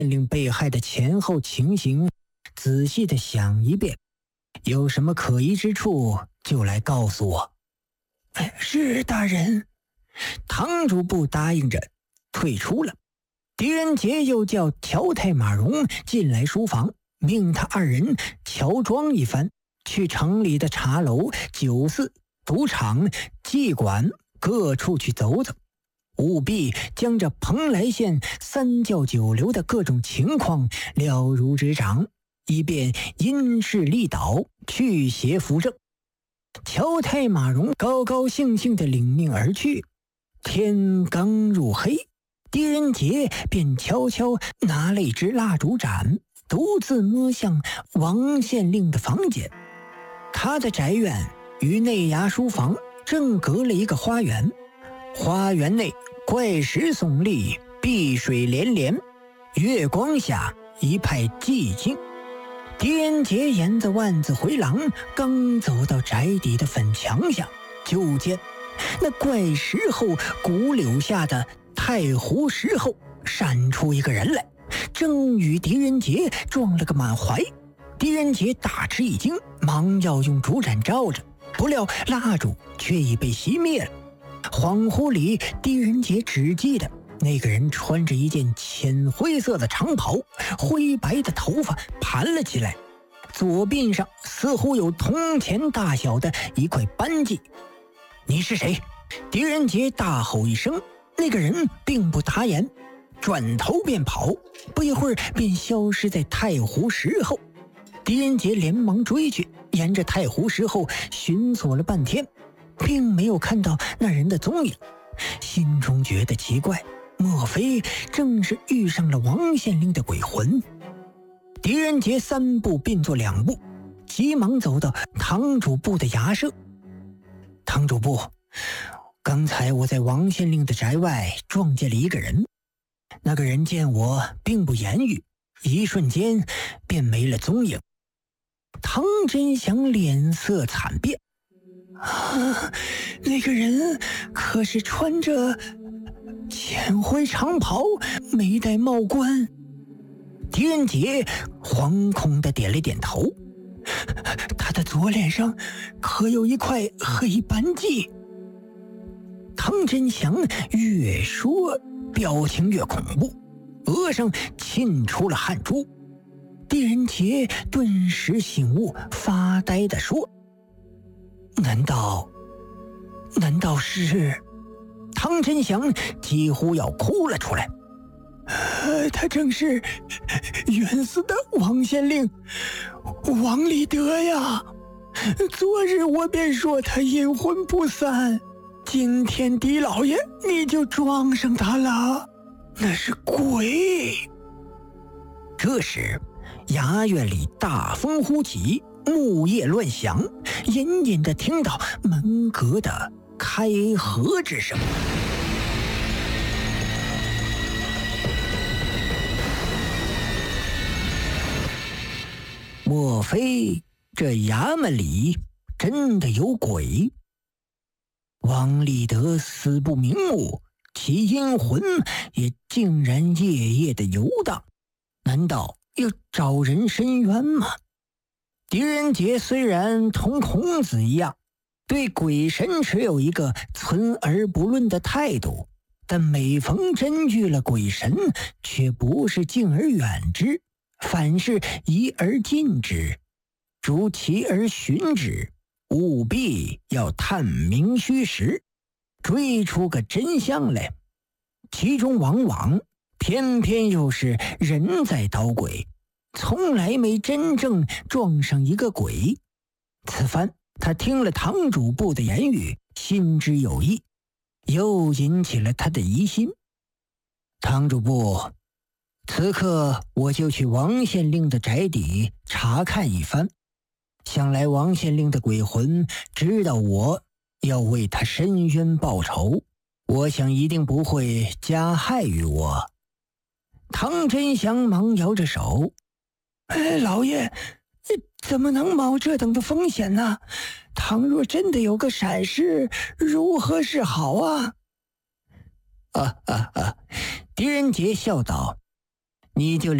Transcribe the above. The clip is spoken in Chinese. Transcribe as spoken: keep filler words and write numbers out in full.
令被害的前后情形仔细的想一遍，有什么可疑之处就来告诉我。 哎，是大人。 堂主簿答应着退出了。狄仁杰又叫条太马荣进来书房，命他二人乔装一番，去城里的茶楼、酒肆、赌场、妓馆各处去走走，务必将这蓬莱县三教九流的各种情况了如指掌，以便因势利导，去邪扶正。乔太马荣高高兴兴地领命而去。天刚入黑，狄仁杰便悄悄拿了一支蜡烛盏，独自摸向王县令的房间。他的宅院与内衙书房正隔了一个花园，花园内怪石耸立，碧水连连，月光下一派寂静。狄仁杰沿着万子回廊刚走到宅邸的粉墙下，就见那怪石后古柳下的太湖石后闪出一个人来，正与狄仁杰撞了个满怀。狄仁杰大吃一惊，忙要用烛盏照着，不料蜡烛却已被熄灭了。恍惚里，狄仁杰只记得那个人穿着一件浅灰色的长袍，灰白的头发盘了起来，左鬓上似乎有铜钱大小的一块斑迹。你是谁？狄仁杰大吼一声，那个人并不答言，转头便跑，不一会儿便消失在太湖石后。狄仁杰连忙追去，沿着太湖石后寻索了半天，并没有看到那人的踪影，心中觉得奇怪，莫非正是遇上了王县令的鬼魂？狄仁杰三步并作两步，急忙走到堂主簿的衙舍。堂主簿，刚才我在王县令的宅外撞见了一个人，那个人见我并不言语，一瞬间便没了踪影。唐真祥脸色惨变， 啊，那个人可是穿着浅灰长袍，没戴帽冠？ 狄仁杰惶恐地点了点头。 他的左脸上可有一块黑斑迹？ 唐真祥越说表情越恐怖，额上沁出了汗珠。狄仁杰顿时醒悟，发呆地说：难道难道是……唐真祥几乎要哭了出来。 呃，他正是冤死的王县令王立德呀！昨日我便说他阴魂不散，今天狄老爷你就撞上他了，那是鬼！ 这时衙院里大风呼起，木叶乱响，隐隐地听到门阁的开合之声。莫非这衙门里真的有鬼？王立德死不瞑目，其阴魂也竟然夜夜的游荡，难道要找人伸冤吗？狄仁杰虽然同孔子一样对鬼神持有一个存而不论的态度，但每逢真遇了鬼神，却不是敬而远之，反是疑而近之，逐其而寻之，务必要探明虚实，追出个真相来。其中往往偏偏又是人在捣鬼，从来没真正撞上一个鬼。此番他听了堂主簿的言语，心知有意，又引起了他的疑心。堂主簿，此刻我就去王县令的宅邸查看一番，想来王县令的鬼魂知道我要为他伸冤报仇，我想一定不会加害于我。唐真祥忙摇着手： 哎，老爷怎么能冒这等的风险呢？倘若真的有个闪失，如何是好啊？ 啊啊啊！狄仁杰笑道： 你就